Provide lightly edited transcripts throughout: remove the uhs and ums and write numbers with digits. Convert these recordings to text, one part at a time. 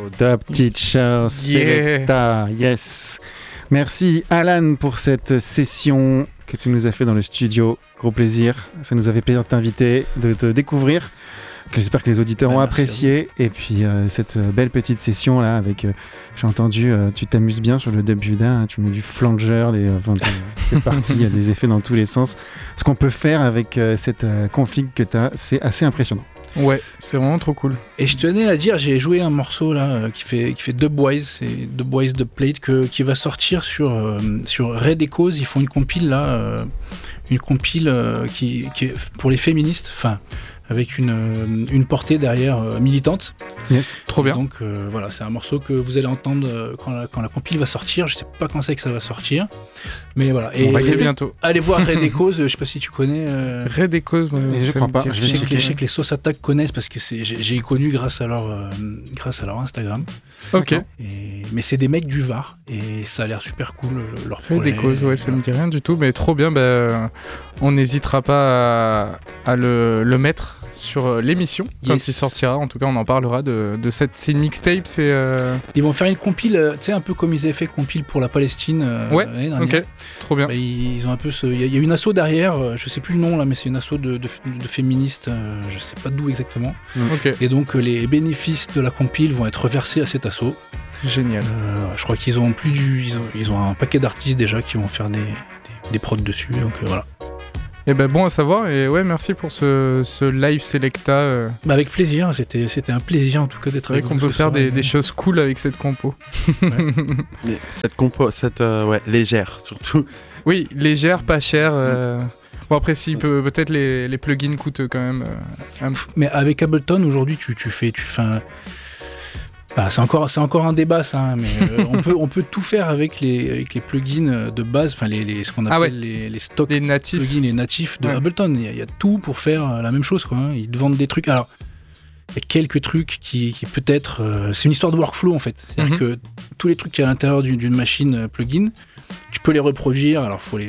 Dub Teacher Selecta, yes. Merci Alan pour cette session que tu nous as fait dans le studio. Gros plaisir, ça nous a fait plaisir de t'inviter, de te découvrir. J'espère que les auditeurs ont apprécié. Et puis cette belle petite session là avec, j'ai entendu, tu t'amuses bien sur le dub Juda, hein, tu mets du flanger, c'est parti, il y a des effets dans tous les sens. Ce qu'on peut faire avec cette config que tu as, c'est assez impressionnant. Ouais, c'est vraiment trop cool. Et je tenais à dire, j'ai joué un morceau là qui fait Dubwise, c'est Dubwise Dubplate qui va sortir sur Red Echoes. Ils font une compile là, qui est pour les féministes, enfin avec une portée derrière militante. Yes, trop bien. Donc voilà, c'est un morceau que vous allez entendre quand la compile va sortir. Je sais pas quand c'est que ça va sortir, mais voilà. Et on va bientôt. Allez voir Red Echoes, je sais pas si tu connais. Red Echoes, je crois pas. Je sais que les Sauce Attack connaissent parce que j'ai connu grâce à leur Instagram. Ok. Mais c'est des mecs du Var et ça a l'air super cool leur projet. Red Echoes, ouais, ça me dit rien du tout, mais trop bien. On n'hésitera pas à le mettre sur l'émission quand il sortira. En tout cas, on en parlera de cette. C'est une mixtape, c'est. Ils vont faire une compile, tu sais, un peu comme ils avaient fait compile pour la Palestine. Ouais. Ok. Trop bien. Ils ont un peu il y a une asso derrière. Je sais plus le nom là, mais c'est une asso de féministes. Je sais pas d'où exactement. Ok. Et donc les bénéfices de la compile vont être versés à cet asso. Génial. Je crois qu'ils ont ils ont un paquet d'artistes déjà qui vont faire des prods dessus. Donc voilà. Et bon à savoir, et ouais, merci pour ce live Selecta. Avec plaisir, c'était un plaisir en tout cas d'être avec vous. C'est vrai qu'on peut faire des choses cool avec cette compo. Ouais. Cette compo, légère surtout. Oui, légère, pas chère. Bon après, si peut-être les plugins coûtent quand même. Mais avec Ableton aujourd'hui, tu fais un. Ah, c'est encore un débat ça, hein, mais on peut tout faire avec les plugins de base, enfin ce qu'on appelle les stocks, les natifs. Plugins, les natifs de Ableton. Il y a tout pour faire la même chose, quoi. Hein. Ils te vendent des trucs. Alors, il y a quelques trucs qui peut-être, c'est une histoire de workflow en fait. C'est-à-dire que tous les trucs qui sont à l'intérieur d'une machine plugin, tu peux les reproduire. Alors faut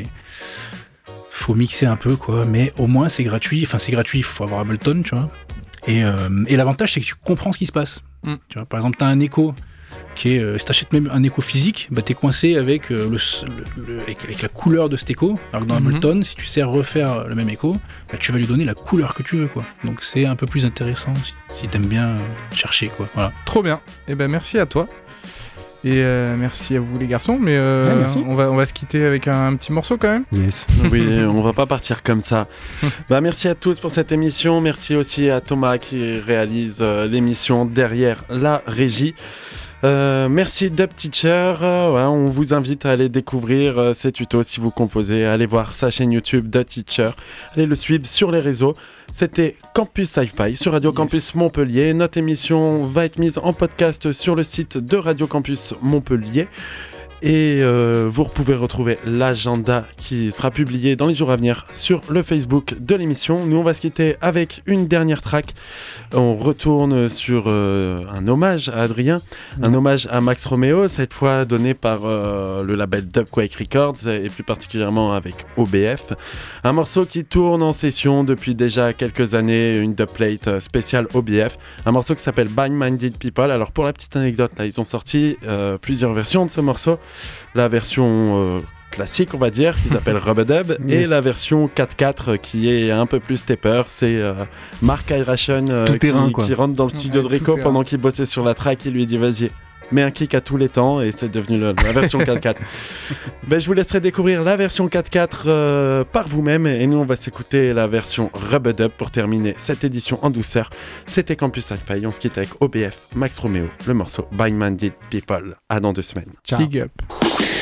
mixer un peu, quoi. Mais au moins c'est gratuit. Enfin c'est gratuit. Il faut avoir Ableton, tu vois. Et l'avantage c'est que tu comprends ce qui se passe. Tu vois, par exemple, tu as un écho qui est. Si tu achètes même un écho physique, tu es coincé avec, avec la couleur de cet écho. Alors que dans Ableton, si tu sais refaire le même écho, tu vas lui donner la couleur que tu veux, quoi. Donc c'est un peu plus intéressant si tu aimes bien chercher, quoi. Voilà. Trop bien. Et merci à toi. Et merci à vous les garçons, mais merci. on va se quitter avec un petit morceau quand même. Yes. Oui, on va pas partir comme ça. Merci à tous pour cette émission. Merci aussi à Thomas qui réalise l'émission derrière la régie. Merci Dub Teacher. On vous invite à aller découvrir ses tutos si vous composez. Allez voir sa chaîne YouTube Dub Teacher. Allez le suivre sur les réseaux. C'était Campus Sci-Fi sur Radio Campus Montpellier. Notre émission va être mise en podcast sur le site de Radio Campus Montpellier. Et vous pouvez retrouver l'agenda qui sera publié dans les jours à venir sur le Facebook de l'émission. Nous, on va se quitter avec une dernière track. On retourne sur un hommage à Adrien, un hommage à Max Romeo, cette fois donné par le label Dubquake Records et plus particulièrement avec OBF. Un morceau qui tourne en session depuis déjà quelques années, une dubplate spéciale OBF. Un morceau qui s'appelle Bind Minded People. Alors pour la petite anecdote, là, ils ont sorti plusieurs versions de ce morceau. La version classique, on va dire, qui s'appelle Rub-a-Dub, et la version 4.4 qui est un peu plus stepper. C'est Mark Irration qui rentre dans le studio de Rico pendant qu'il bossait sur la track. Il lui dit vas-y, mets un kick à tous les temps, et c'est devenu la version 4.4. Je vous laisserai découvrir la version 4.4 par vous-même, et nous on va s'écouter la version Rub-a-Dub pour terminer cette édition en douceur. C'était Campus Sci-Fi, on se quitte avec OBF, Max Romeo, le morceau Bind Minded People. À dans 2 semaines. Ciao. Big up.